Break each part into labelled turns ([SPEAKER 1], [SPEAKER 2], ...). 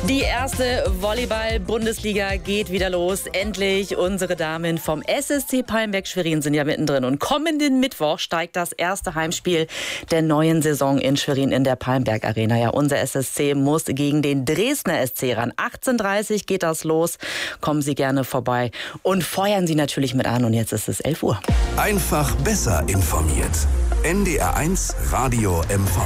[SPEAKER 1] Die erste Volleyball-Bundesliga geht wieder los. Endlich, unsere Damen vom SSC Palmberg-Schwerin sind ja mittendrin. Und kommenden Mittwoch steigt das erste Heimspiel der neuen Saison in Schwerin in der Palmberg Arena. Ja, unser SSC muss gegen den Dresdner SC ran. 18:30 Uhr geht das los. Kommen Sie gerne vorbei und feuern Sie natürlich mit an. Und jetzt ist es 11 Uhr.
[SPEAKER 2] Einfach besser informiert. NDR1 Radio MV.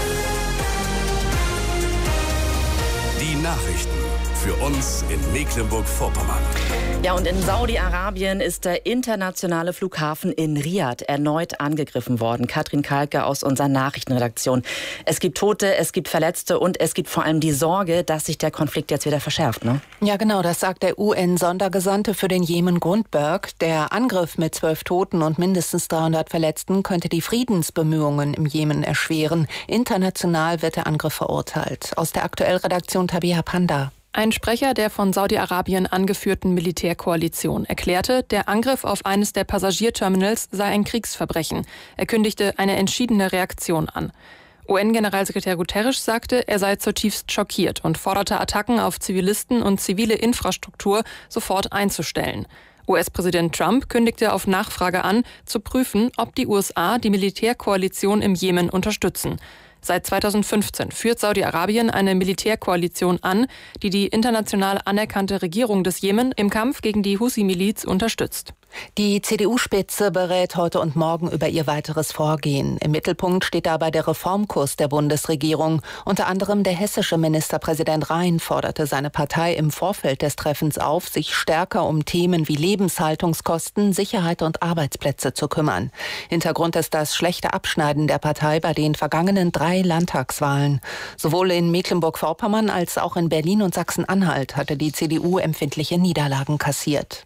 [SPEAKER 2] Die Nachrichten für uns in Mecklenburg-Vorpommern.
[SPEAKER 1] Ja, und in Saudi-Arabien ist der internationale Flughafen in Riad erneut angegriffen worden. Katrin Kalke aus unserer Nachrichtenredaktion. Es gibt Tote, es gibt Verletzte und es gibt vor allem die Sorge, dass sich der Konflikt jetzt wieder verschärft, ne?
[SPEAKER 3] Ja, genau, das sagt der UN-Sondergesandte für den Jemen Grundberg. Der Angriff mit 12 Toten und mindestens 300 Verletzten könnte die Friedensbemühungen im Jemen erschweren. International wird der Angriff verurteilt. Aus der Aktuell-Redaktion Tabea Panda.
[SPEAKER 4] Ein Sprecher der von Saudi-Arabien angeführten Militärkoalition erklärte, der Angriff auf eines der Passagierterminals sei ein Kriegsverbrechen. Er kündigte eine entschiedene Reaktion an. UN-Generalsekretär Guterres sagte, er sei zutiefst schockiert und forderte Attacken auf Zivilisten und zivile Infrastruktur sofort einzustellen. US-Präsident Trump kündigte auf Nachfrage an, zu prüfen, ob die USA die Militärkoalition im Jemen unterstützen. Seit 2015 führt Saudi-Arabien eine Militärkoalition an, die die international anerkannte Regierung des Jemen im Kampf gegen die Husi-Miliz unterstützt.
[SPEAKER 3] Die CDU-Spitze berät heute und morgen über ihr weiteres Vorgehen. Im Mittelpunkt steht dabei der Reformkurs der Bundesregierung. Unter anderem der hessische Ministerpräsident Rhein forderte seine Partei im Vorfeld des Treffens auf, sich stärker um Themen wie Lebenshaltungskosten, Sicherheit und Arbeitsplätze zu kümmern. Hintergrund ist das schlechte Abschneiden der Partei bei den vergangenen 3 Landtagswahlen. Sowohl in Mecklenburg-Vorpommern als auch in Berlin und Sachsen-Anhalt hatte die CDU empfindliche Niederlagen kassiert.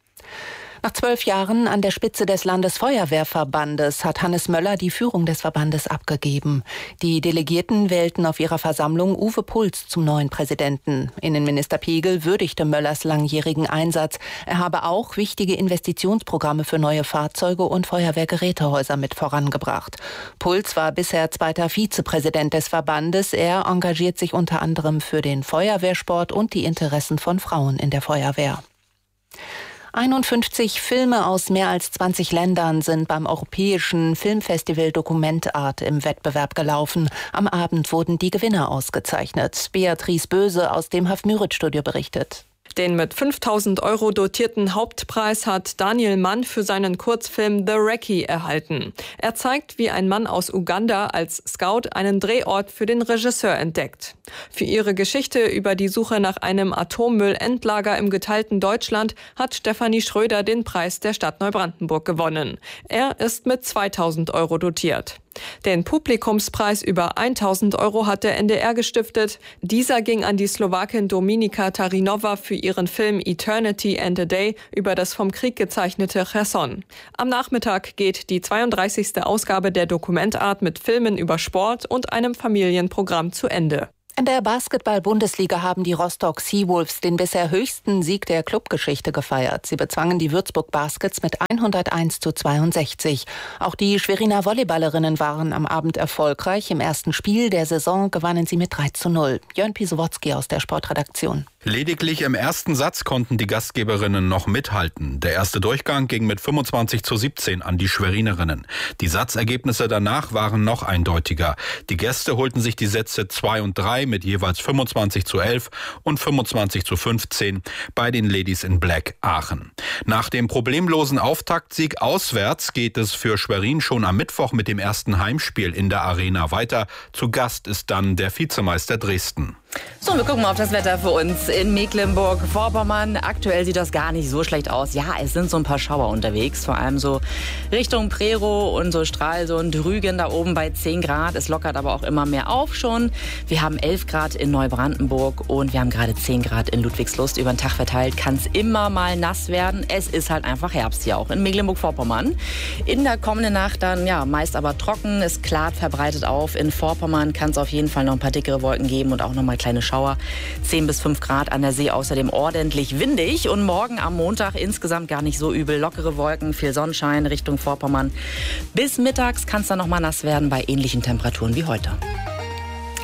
[SPEAKER 3] Nach 12 Jahren an der Spitze des Landesfeuerwehrverbandes hat Hannes Möller die Führung des Verbandes abgegeben. Die Delegierten wählten auf ihrer Versammlung Uwe Puls zum neuen Präsidenten. Innenminister Pegel würdigte Möllers langjährigen Einsatz. Er habe auch wichtige Investitionsprogramme für neue Fahrzeuge und Feuerwehrgerätehäuser mit vorangebracht. Puls war bisher zweiter Vizepräsident des Verbandes. Er engagiert sich unter anderem für den Feuerwehrsport und die Interessen von Frauen in der Feuerwehr. 51 Filme aus mehr als 20 Ländern sind beim europäischen Filmfestival Dokumentart im Wettbewerb gelaufen. Am Abend wurden die Gewinner ausgezeichnet. Beatrice Böse aus dem Hafmürit-Studio berichtet.
[SPEAKER 4] Den mit 5.000 € dotierten Hauptpreis hat Daniel Mann für seinen Kurzfilm The Recce erhalten. Er zeigt, wie ein Mann aus Uganda als Scout einen Drehort für den Regisseur entdeckt. Für ihre Geschichte über die Suche nach einem Atommüllendlager im geteilten Deutschland hat Stefanie Schröder den Preis der Stadt Neubrandenburg gewonnen. Er ist mit 2.000 € dotiert. Den Publikumspreis über 1.000 € hat der NDR gestiftet. Dieser ging an die Slowakin Dominika Tarinova für ihren Film Eternity and a Day über das vom Krieg gezeichnete Cherson. Am Nachmittag geht die 32. Ausgabe der Dokumentart mit Filmen über Sport und einem Familienprogramm zu Ende.
[SPEAKER 3] In der Basketball-Bundesliga haben die Rostock Seawolves den bisher höchsten Sieg der Clubgeschichte gefeiert. Sie bezwangen die Würzburg Baskets mit 101:62. Auch die Schweriner Volleyballerinnen waren am Abend erfolgreich. Im ersten Spiel der Saison gewannen sie mit 3:0. Jörn Pisowotzki aus der Sportredaktion.
[SPEAKER 5] Lediglich im ersten Satz konnten die Gastgeberinnen noch mithalten. Der erste Durchgang ging mit 25:17 an die Schwerinerinnen. Die Satzergebnisse danach waren noch eindeutiger. Die Gäste holten sich die Sätze 2 und 3 mit jeweils 25:11 und 25:15 bei den Ladies in Black Aachen. Nach dem problemlosen Auftaktsieg auswärts geht es für Schwerin schon am Mittwoch mit dem ersten Heimspiel in der Arena weiter. Zu Gast ist dann der Vizemeister Dresden.
[SPEAKER 1] So, wir gucken mal auf das Wetter für uns in Mecklenburg-Vorpommern. Aktuell sieht das gar nicht so schlecht aus. Ja, es sind so ein paar Schauer unterwegs, vor allem so Richtung Prerow und so Stralsund, Rügen da oben bei 10 Grad. Es lockert aber auch immer mehr auf schon. Wir haben 11 Grad in Neubrandenburg und wir haben gerade 10 Grad in Ludwigslust. Über den Tag verteilt kann es immer mal nass werden. Es ist halt einfach Herbst hier auch in Mecklenburg-Vorpommern. In der kommenden Nacht dann ja meist aber trocken. Es klart verbreitet auf. In Vorpommern kann es auf jeden Fall noch ein paar dickere Wolken geben und auch noch mal kleine Schauer. 10 bis 5 Grad an der See, außerdem ordentlich windig. Und morgen am Montag insgesamt gar nicht so übel. Lockere Wolken, viel Sonnenschein Richtung Vorpommern. Bis mittags kann es dann noch mal nass werden bei ähnlichen Temperaturen wie heute.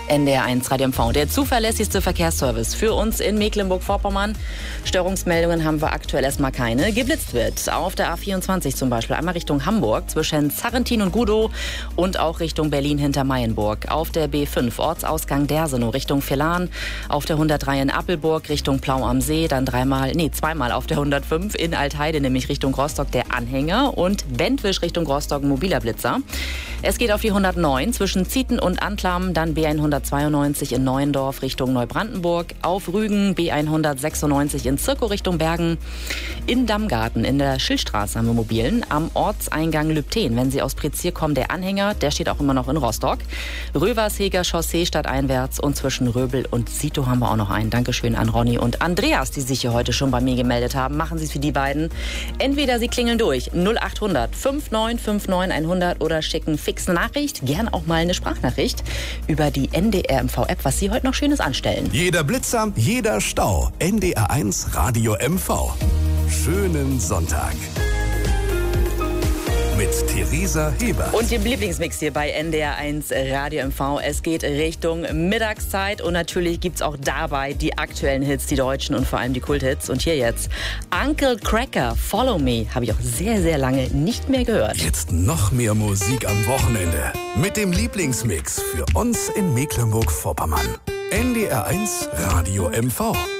[SPEAKER 1] NDR1 Radio MV, der zuverlässigste Verkehrsservice für uns in Mecklenburg-Vorpommern. Störungsmeldungen haben wir aktuell erstmal keine. Geblitzt wird auf der A24 zum Beispiel einmal Richtung Hamburg zwischen Zarrentin und Gudow und auch Richtung Berlin hinter Mayenburg. Auf der B5 Ortsausgang Dersenow Richtung Villahn. Auf der 103 in Appelburg Richtung Plau am See. Dann zweimal auf der 105 in Altheide, nämlich Richtung Rostock der Anhänger. Und Bentwisch Richtung Rostock ein mobiler Blitzer. Es geht auf die 109 zwischen Zieten und Antlam. Dann B192 in Neuendorf Richtung Neubrandenburg. Auf Rügen B196 in Zirkow Richtung Bergen. In Dammgarten in der Schildstraße haben wir mobilen. Am Ortseingang Lübten, wenn Sie aus Prezier kommen, der Anhänger, der steht auch immer noch in Rostock. Röversheger Chaussee stadteinwärts und zwischen Röbel und Sito haben wir auch noch einen. Dankeschön an Ronny und Andreas, die sich hier heute schon bei mir gemeldet haben. Machen Sie es für die beiden. Entweder Sie klingeln durch 0800 5959 100 oder schicken fixe Nachricht, gern auch mal eine Sprachnachricht über die NDR MV-App, was Sie heute noch Schönes anstellen.
[SPEAKER 2] Jeder Blitzer, jeder Stau. NDR1 Radio MV. Schönen Sonntag. Mit Theresa Hebert.
[SPEAKER 1] Und dem Lieblingsmix hier bei NDR1 Radio MV. Es geht Richtung Mittagszeit und natürlich gibt's auch dabei die aktuellen Hits, die deutschen und vor allem die Kulthits. Und hier jetzt Uncle Cracker, Follow Me. Habe ich auch sehr, sehr lange nicht mehr gehört.
[SPEAKER 2] Jetzt noch mehr Musik am Wochenende. Mit dem Lieblingsmix für uns in Mecklenburg-Vorpommern. NDR1 Radio MV.